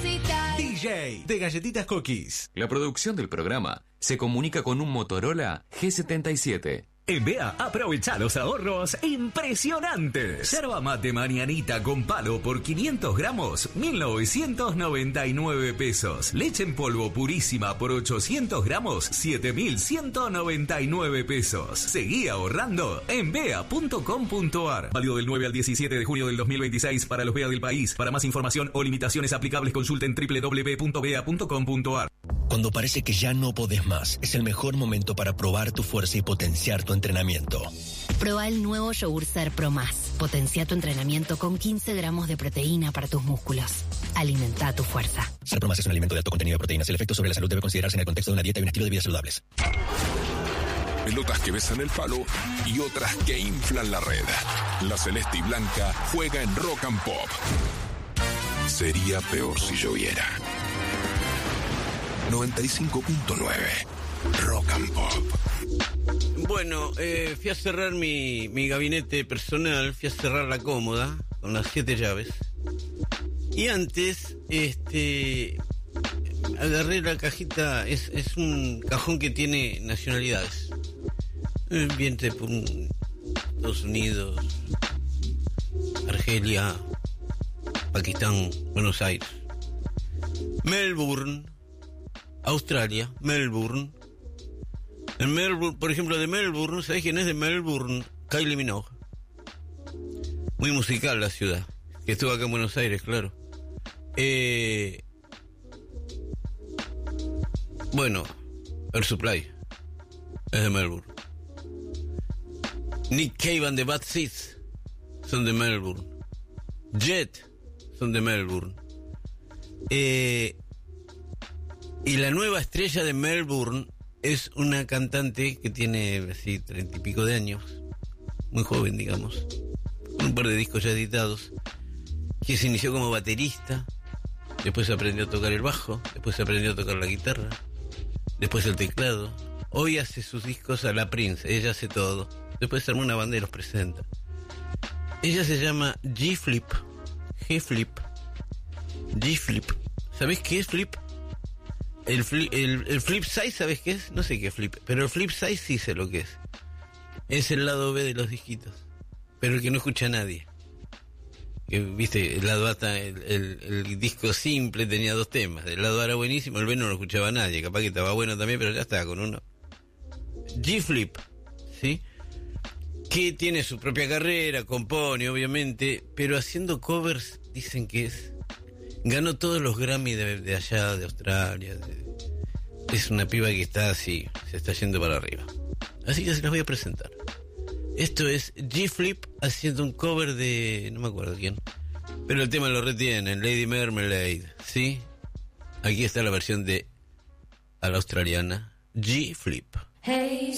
DJ de Galletitas Cookies. La producción del programa se comunica con un Motorola G77. En BEA, aprovecha los ahorros impresionantes. Yerba mate mañanita con palo por 500 gramos, 1.999 pesos. Leche en polvo purísima por 800 gramos, 7.199 pesos. Seguí ahorrando en BEA.com.ar. Válido del 9 al 17 de junio del 2026 para los BEA del país. Para más información o limitaciones aplicables, consulten www.bea.com.ar. Cuando parece que ya no podés más, es el mejor momento para probar tu fuerza y potenciar tu entrenamiento. Proba el nuevo yogur Serpro Más. Potencia tu entrenamiento con 15 gramos de proteína para tus músculos. Alimenta tu fuerza. Serpro Más es un alimento de alto contenido de proteínas. El efecto sobre la salud debe considerarse en el contexto de una dieta y un estilo de vida saludables. Pelotas que besan el palo y otras que inflan la red. La celeste y blanca juega en Rock and Pop. Sería peor si lloviera. 95.9 Rock and Pop. Bueno, fui a cerrar mi gabinete personal, fui a cerrar la cómoda con las 7 llaves. Y antes, agarré la cajita, es un cajón que tiene nacionalidades. Viene por Estados Unidos, Argelia, Pakistán, Buenos Aires, Melbourne, Australia, Melbourne. En Melbourne, por ejemplo, de Melbourne, ¿sabés quién es de Melbourne? Kylie Minogue. Muy musical la ciudad, que estuvo acá en Buenos Aires, claro. Bueno, Air Supply es de Melbourne. Nick Cave and the Bad Seeds son de Melbourne. Jet son de Melbourne. Y la nueva estrella de Melbourne es una cantante que tiene así 30 y pico de años, muy joven, digamos, con un par de discos ya editados, que se inició como baterista, después aprendió a tocar el bajo, después aprendió a tocar la guitarra, después el teclado. Hoy hace sus discos a la Prince, ella hace todo. Después arma una banda y los presenta. Ella se llama G-Flip. G-Flip. G-Flip. ¿Sabés qué es Flip? El flip side, ¿sabes qué es? No sé qué es flip, pero el flip side sí sé lo que es. Es el lado B de los disquitos, pero el que no escucha a nadie. Viste, el lado A, el disco simple tenía 2 temas. El lado A era buenísimo, el B no lo escuchaba a nadie. Capaz que estaba bueno también, pero ya estaba con uno. G-Flip, ¿sí? Que tiene su propia carrera, compone, obviamente, pero haciendo covers, dicen que es... Ganó todos los Grammy de allá, de Australia. Es una piba que está así, se está yendo para arriba. Así que se las voy a presentar. Esto es G-Flip haciendo un cover de... no me acuerdo quién. Pero el tema lo retienen, Lady Marmalade, ¿sí? Aquí está la versión de... a la australiana, G-Flip. Hey.